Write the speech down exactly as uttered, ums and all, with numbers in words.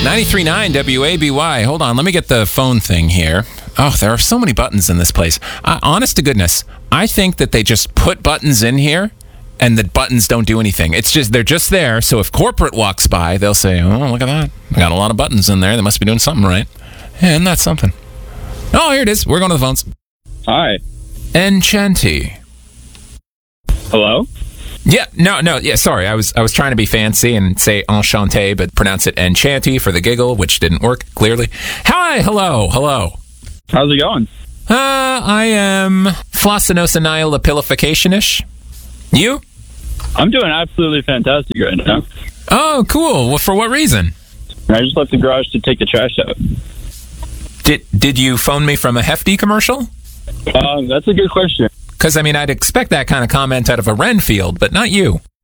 ninety-three point nine W A B Y. Hold on, let me get the phone thing here. Oh, there are so many buttons in this place. Uh, honest to goodness, I think that they just put buttons in here and the buttons don't do anything. It's just, they're just there, so if corporate walks by, they'll say, oh, look at that. I got a lot of buttons in there. They must be doing something right. Yeah, isn't that something? Oh, here it is. We're going to the phones. Hi. Enchanty. Hello? Yeah, no, no, yeah, sorry. I was I was trying to be fancy and say enchanté, but pronounce it enchanty for the giggle, which didn't work, clearly. Hi, hello, hello. How's it going? Uh, I am flossinosinylapilification-ish. You? I'm doing absolutely fantastic right now. Oh, cool. Well, for what reason? I just left the garage to take the trash out. Did Did you phone me from a Hefty commercial? Um, that's a good question. Because, I mean, I'd expect that kind of comment out of a Renfield, but not you.